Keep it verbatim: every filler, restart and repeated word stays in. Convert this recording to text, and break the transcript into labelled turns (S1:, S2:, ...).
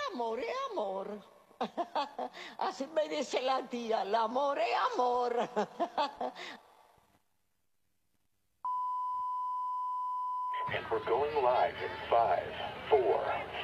S1: amor es amor. Así me dice la tía, el amor es amor.
S2: And we're going live in five, four,